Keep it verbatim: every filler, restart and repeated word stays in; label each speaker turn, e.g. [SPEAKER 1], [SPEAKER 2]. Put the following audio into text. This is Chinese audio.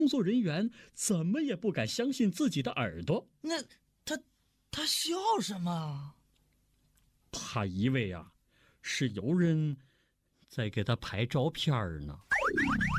[SPEAKER 1] 工作人员怎么也不敢相信自己的耳朵。
[SPEAKER 2] 那他他笑什么？
[SPEAKER 1] 他以为啊，是有人在给他拍照片呢。